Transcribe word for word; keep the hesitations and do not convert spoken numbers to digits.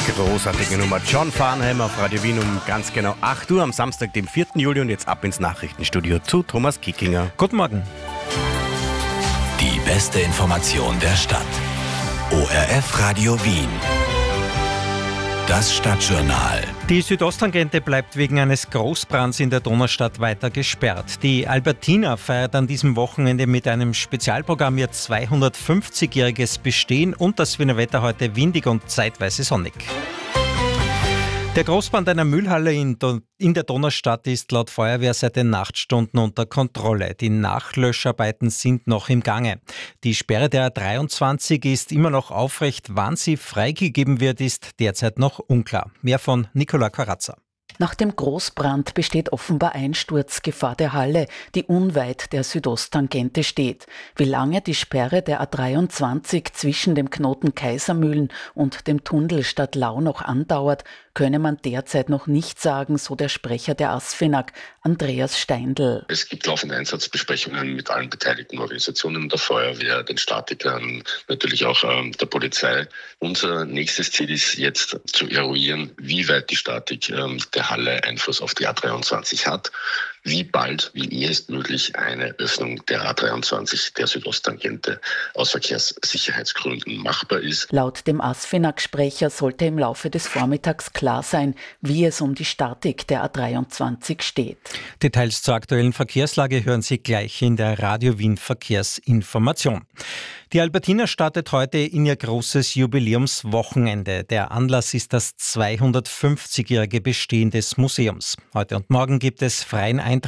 Großartige Nummer. John Farnham auf Radio Wien um ganz genau acht Uhr am Samstag, dem vierten Juli. Und jetzt ab ins Nachrichtenstudio zu Thomas Kickinger. Guten Morgen. Die beste Information der Stadt. O R F Radio Wien. Das Stadtjournal. Die Südosttangente bleibt wegen eines Großbrands in der Donaustadt weiter gesperrt. Die Albertina feiert an diesem Wochenende mit einem Spezialprogramm ihr zweihundertfünfzigjähriges Bestehen und das Wiener Wetter heute windig und zeitweise sonnig. Der Großbrand einer Müllhalle in, Do- in der Donaustadt ist laut Feuerwehr seit den Nachtstunden unter Kontrolle. Die Nachlöscharbeiten sind noch im Gange. Die Sperre der A dreiundzwanzig ist immer noch aufrecht. Wann sie freigegeben wird, ist derzeit noch unklar. Mehr von Nicola Karazza. Nach dem Großbrand besteht offenbar Einsturzgefahr der Halle, die unweit der Südosttangente steht. Wie lange die Sperre der A dreiundzwanzig zwischen dem Knoten Kaisermühlen und dem Tunnel Stadtlau noch andauert, könne man derzeit noch nicht sagen, so der Sprecher der ASFINAG, Andreas Steindl. Es gibt laufende Einsatzbesprechungen mit allen beteiligten Organisationen, der Feuerwehr, den Statikern, natürlich auch ähm, der Polizei. Unser nächstes Ziel ist jetzt zu eruieren, wie weit die Statik ähm, der Halle Einfluss auf die A dreiundzwanzig hat, wie bald, wie ehestmöglich eine Öffnung der A dreiundzwanzig der Südosttangente aus Verkehrssicherheitsgründen machbar ist. Laut dem ASFINAG-Sprecher sollte im Laufe des Vormittags klar sein, wie es um die Statik der A dreiundzwanzig steht. Details zur aktuellen Verkehrslage hören Sie gleich in der Radio Wien Verkehrsinformation. Die Albertina startet heute in ihr großes Jubiläumswochenende. Der Anlass ist das zweihundertfünfzigjährige Bestehen des Museums. Heute und morgen gibt es freien Eintritt